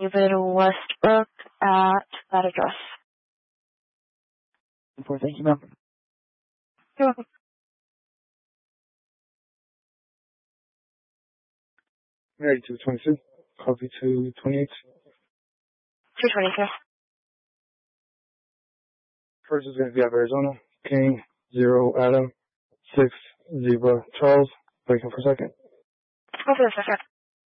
David Westbrook at that address. Thank you, ma'am. You're welcome. Ready, 222. Copy 228. 222. First is going to be out of Arizona. King, 0, Adam, 6, Zebra, Charles. Waiting for a second. Hold for a second.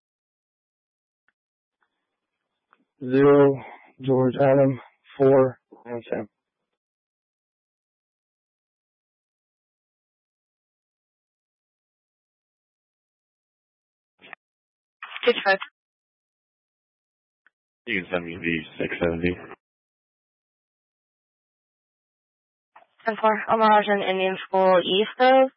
0, George, Adam, 4, and Sam. 225. You can send me the 670. 10-4. Homage in Indian School east of.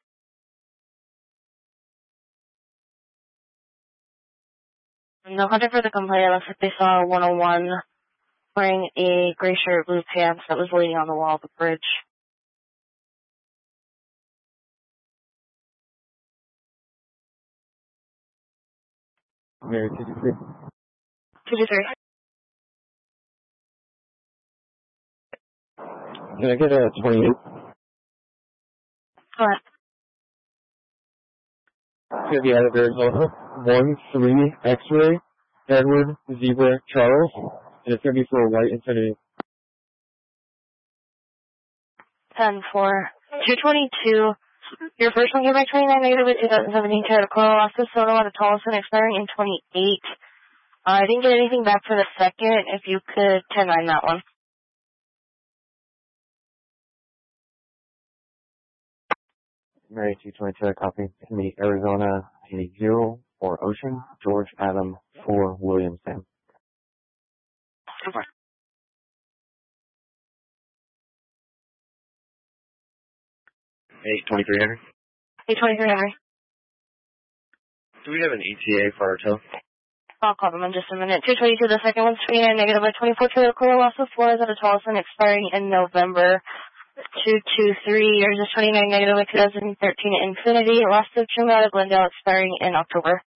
No contact for the complaint. It looks like they saw a 101 wearing a gray shirt, blue pants that was leaning on the wall of the bridge. Mary, 223. 223. Can I get a 28? Go ahead. It's going to be out of Arizona. 1-3 X-ray, Edward, Zebra, Charles. And it's going to be for a white Infiniti. 10-4. 222. Your first one came back 29 negative with 2017 Toyota Corolla Losses Sonoma to Tolleson expiring in 28. I didn't get anything back for the second. If you could 10-9 that one. Mary, 222, copy. To me, Arizona, 0 for Ocean, George, Adam, 4, William, Sam. Super. 823 Henry. 823 Henry. Do we have an ETA for our tow? I'll call them in just a minute. 222, the second one's 29 negative by 24 Toyota Corolla Losses Flores at a Tolleson expiring in November. 223, yours is 29 negative by 2013 Infiniti. Lost of Chuma out of Glendale expiring in October.